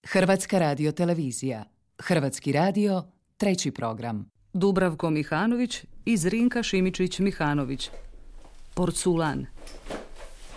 Hrvatska radiotelevizija. Hrvatski radio, 3. program. Dubravko Mihanović i Zrinka Šimičić-Mihanović. Porculan.